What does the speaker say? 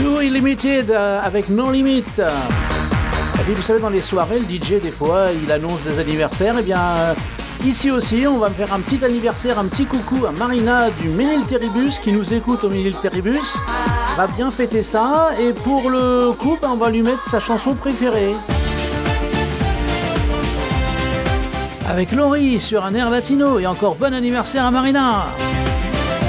Too Limited avec No Limit. Et puis vous savez, dans les soirées, le DJ des fois il annonce des anniversaires. Et bien ici aussi on va me faire un petit anniversaire, un petit coucou à Marina du Ménil Terribus qui nous écoute au Ménil Terribus. Va bien fêter ça et pour le coup on va lui mettre sa chanson préférée. Avec Laurie sur un air latino et encore bon anniversaire à Marina.